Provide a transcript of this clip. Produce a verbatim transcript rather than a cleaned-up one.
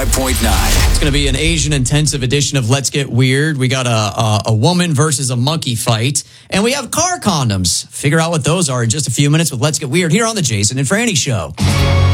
five point nine. It's going to be an Asian-intensive edition of Let's Get Weird. We got a, a, a woman versus a monkey fight, and we have car condoms. Figure out what those are in just a few minutes with Let's Get Weird here on the Jason and Franny Show.